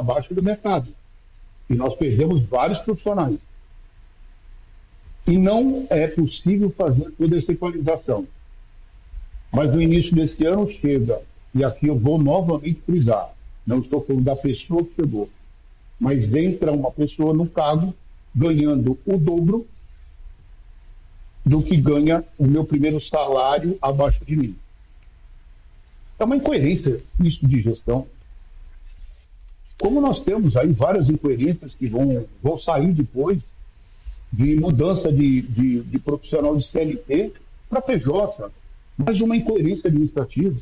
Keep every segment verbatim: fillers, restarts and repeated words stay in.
abaixo do mercado. E nós perdemos vários profissionais. E não é possível fazer toda essa equalização. Mas no início desse ano chega, e aqui eu vou novamente frisar, não estou falando da pessoa que chegou, mas entra uma pessoa no cargo ganhando o dobro do que ganha o meu primeiro salário abaixo de mim. É uma incoerência isso de gestão. Como nós temos aí várias incoerências que vão, vão sair depois de mudança de, de, de profissional de C L T para P J, mais uma incoerência administrativa.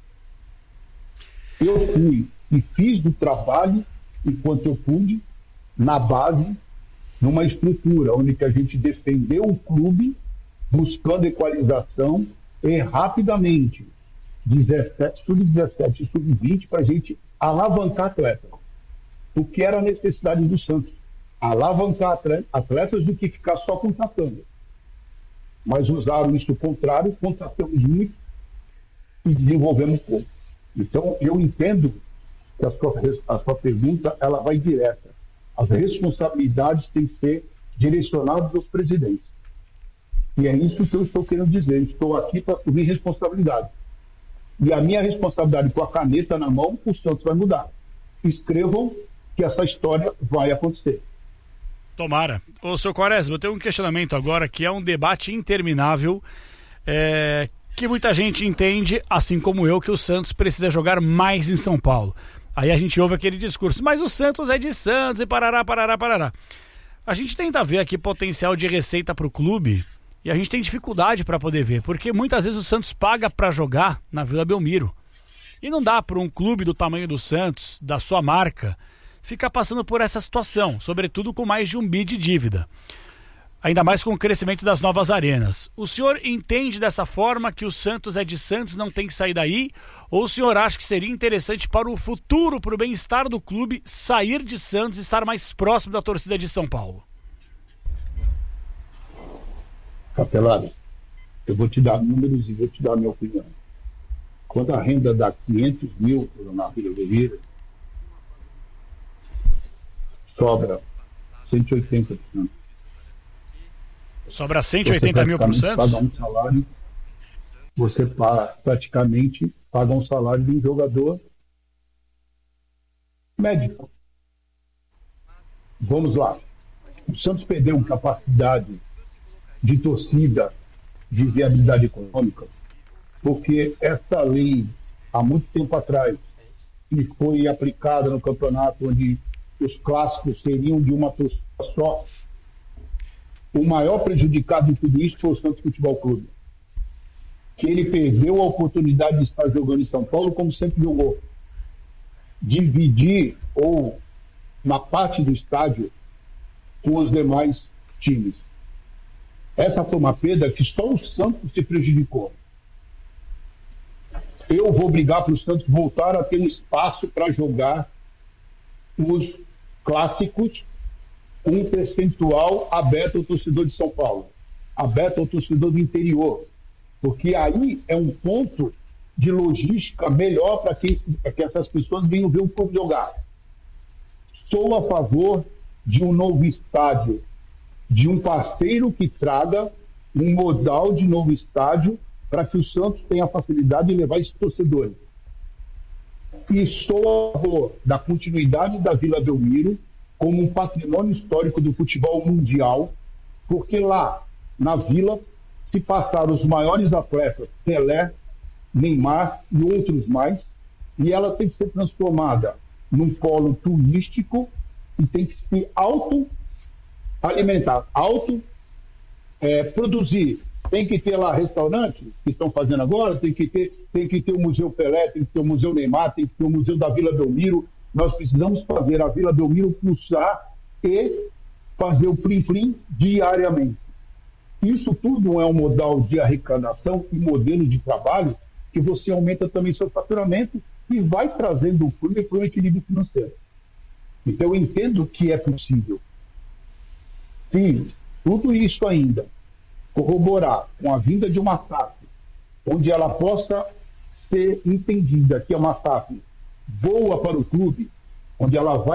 Eu fui e fiz do trabalho, enquanto eu pude, na base, numa estrutura onde que a gente defendeu o clube, buscando equalização e rapidamente, dezessete, sub dezessete e sub vinte, para a gente alavancar atletas. O que era a necessidade do Santos? Alavancar atletas do que ficar só contratando. Mas usaram isso contrário, contratamos muito e desenvolvemos pouco. Então, eu entendo que a sua, a sua pergunta ela vai direta. As responsabilidades têm que ser direcionadas aos presidentes. E é isso que eu estou querendo dizer. Estou aqui para assumir responsabilidade. E a minha responsabilidade com a caneta na mão, o Santos vai mudar. Escrevam que essa história vai acontecer. Tomara. Ô, seu Quaresma, eu tenho um questionamento agora que é um debate interminável, é, que muita gente entende, assim como eu, que o Santos precisa jogar mais em São Paulo. Aí a gente ouve aquele discurso, mas o Santos é de Santos e parará, parará, parará. A gente tenta ver aqui potencial de receita para o clube e a gente tem dificuldade para poder ver, porque muitas vezes o Santos paga para jogar na Vila Belmiro. E não dá para um clube do tamanho do Santos, da sua marca, ficar passando por essa situação, sobretudo com mais de um bi de dívida. Ainda mais com o crescimento das novas arenas. O senhor entende dessa forma que o Santos é de Santos, não tem que sair daí? Ou o senhor acha que seria interessante para o futuro, para o bem-estar do clube, sair de Santos e estar mais próximo da torcida de São Paulo? Capelado, eu vou te dar números e vou te dar a minha opinião. Quando a renda dá quinhentos mil na Vila Belmiro, sobra cento e oitenta por cento. Sobra cento e oitenta mil para o Santos? Paga um salário, você paga, praticamente paga um salário de um jogador médico. Vamos lá. O Santos perdeu capacidade de torcida, de viabilidade econômica, porque essa lei, há muito tempo atrás, que foi aplicada no campeonato, onde os clássicos seriam de uma torcida só, o maior prejudicado de tudo isso foi o Santos Futebol Clube, que ele perdeu a oportunidade de estar jogando em São Paulo como sempre jogou. Dividir ou na parte do estádio com os demais times. Essa foi uma perda que só o Santos se prejudicou. Eu vou brigar para o Santos voltar a ter um espaço para jogar os clássicos, um percentual aberto ao torcedor de São Paulo, aberto ao torcedor do interior, porque aí é um ponto de logística melhor para que, que essas pessoas venham ver o clube jogar. Sou a favor de um novo estádio, de um parceiro que traga um modal de novo estádio para que o Santos tenha a facilidade de levar esses torcedores. E sou a favor da continuidade da Vila Belmiro como um patrimônio histórico do futebol mundial, porque lá, na Vila, se passaram os maiores atletas, Pelé, Neymar e outros mais, e ela tem que ser transformada num polo turístico e tem que se auto-alimentar, auto-produzir. Tem que ter lá restaurante, que estão fazendo agora, tem que ter, tem que ter o Museu Pelé, tem que ter o Museu Neymar, tem que ter o Museu da Vila Belmiro. Nós precisamos fazer a Vila Belmiro pulsar e fazer o plim-plim diariamente. Isso tudo é um modal de arrecadação e modelo de trabalho que você aumenta também seu faturamento e vai trazendo o clube para o equilíbrio financeiro. Então eu entendo que é possível. Se tudo isso ainda corroborar com a vinda de uma S A F, onde ela possa ser entendida que é uma S A F boa para o clube, onde ela vai